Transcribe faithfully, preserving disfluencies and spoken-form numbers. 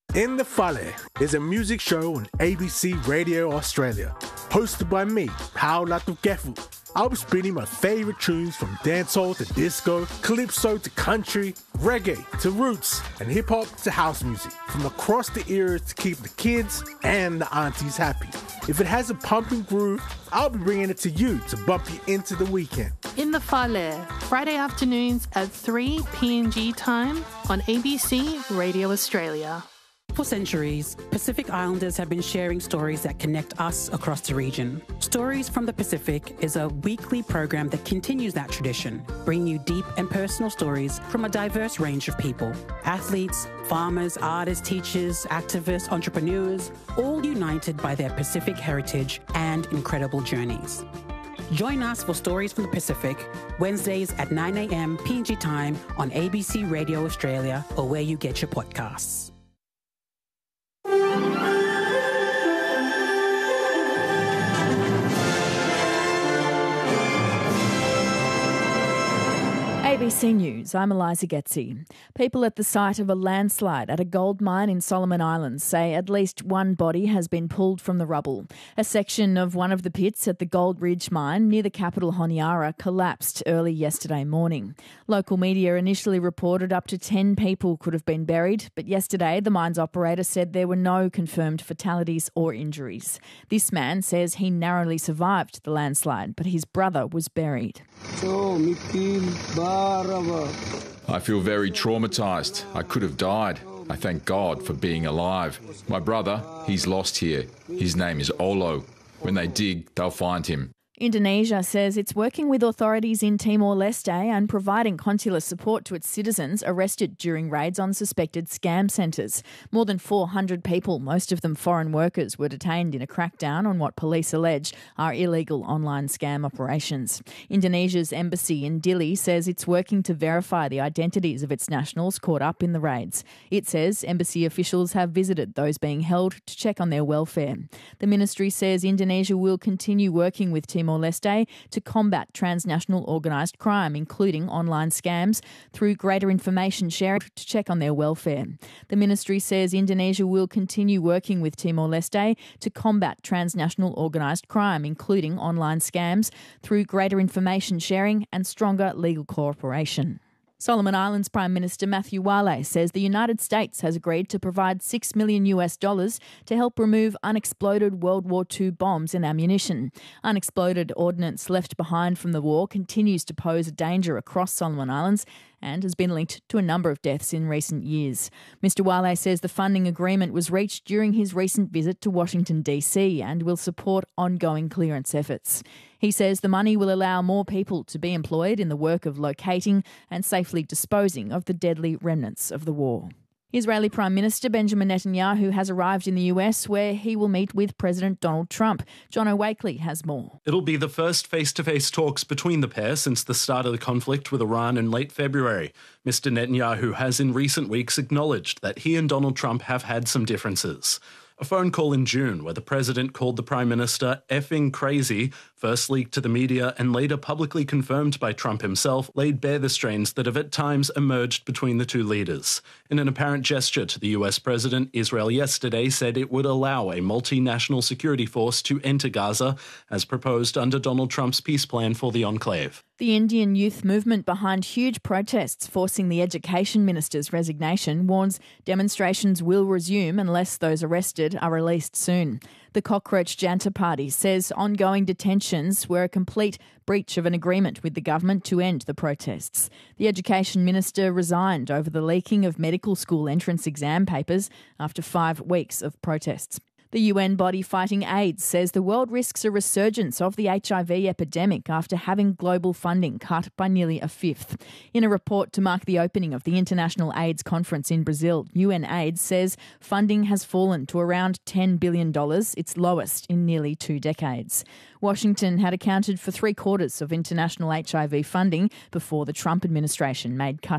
In the Fale is a music show on A B C Radio Australia, hosted by me, Hao Latukefu. I'll be spinning my favourite tunes from dancehall to disco, calypso to country, reggae to roots, and hip-hop to house music, from across the eras to keep the kids and the aunties happy. If it has a pumping groove, I'll be bringing it to you to bump you into the weekend. In the Fale, Friday afternoons at three P M G time on A B C Radio Australia. For centuries, Pacific Islanders have been sharing stories that connect us across the region. Stories from the Pacific is a weekly program that continues that tradition, bringing you deep and personal stories from a diverse range of people. Athletes, farmers, artists, teachers, activists, entrepreneurs, all united by their Pacific heritage and incredible journeys. Join us for Stories from the Pacific, Wednesdays at nine a.m. P N G time on A B C Radio Australia or where you get your podcasts. A B C News, I'm Eliza Getzi. People at the site of a landslide at a gold mine in Solomon Islands say at least one body has been pulled from the rubble. A section of one of the pits at the Gold Ridge mine near the capital Honiara collapsed early yesterday morning. Local media initially reported up to ten people could have been buried, but yesterday the mine's operator said there were no confirmed fatalities or injuries. This man says he narrowly survived the landslide, but his brother was buried. I feel very traumatised. I could have died. I thank God for being alive. My brother, he's lost here. His name is Olo. When they dig, they'll find him. Indonesia says it's working with authorities in Timor-Leste and providing consular support to its citizens arrested during raids on suspected scam centres. More than four hundred people, most of them foreign workers, were detained in a crackdown on what police allege are illegal online scam operations. Indonesia's embassy in Dili says it's working to verify the identities of its nationals caught up in the raids. It says embassy officials have visited those being held to check on their welfare. The ministry says Indonesia will continue working with Timor Timor-Leste to combat transnational organised crime, including online scams, through greater information sharing to check on their welfare. The ministry says Indonesia will continue working with Timor-Leste to combat transnational organised crime, including online scams, through greater information sharing and stronger legal cooperation. Solomon Islands Prime Minister Matthew Wale says the United States has agreed to provide six million US dollars to help remove unexploded World War Two bombs and ammunition. Unexploded ordnance left behind from the war continues to pose a danger across Solomon Islands and has been linked to a number of deaths in recent years. Mister Wale says the funding agreement was reached during his recent visit to Washington, D C and will support ongoing clearance efforts. He says the money will allow more people to be employed in the work of locating and safely disposing of the deadly remnants of the war. Israeli Prime Minister Benjamin Netanyahu has arrived in the U S where he will meet with President Donald Trump. Jono Wakely has more. It'll be the first face-to-face talks between the pair since the start of the conflict with Iran in late February. Mister Netanyahu has in recent weeks acknowledged that he and Donald Trump have had some differences. A phone call in June where the president called the Prime Minister effing crazy, first leaked to the media and later publicly confirmed by Trump himself, laid bare the strains that have at times emerged between the two leaders. In an apparent gesture to the U S president, Israel yesterday said it would allow a multinational security force to enter Gaza, as proposed under Donald Trump's peace plan for the enclave. The Indian youth movement behind huge protests forcing the education minister's resignation warns demonstrations will resume unless those arrested are released soon. The Cockroach Janta Party says ongoing detentions were a complete breach of an agreement with the government to end the protests. The education minister resigned over the leaking of medical school entrance exam papers after five weeks of protests. The U N body fighting AIDS says the world risks a resurgence of the H I V epidemic after having global funding cut by nearly a fifth. In a report to mark the opening of the International AIDS Conference in Brazil, UNAIDS says funding has fallen to around ten billion dollars, its lowest in nearly two decades. Washington had accounted for three quarters of international H I V funding before the Trump administration made cuts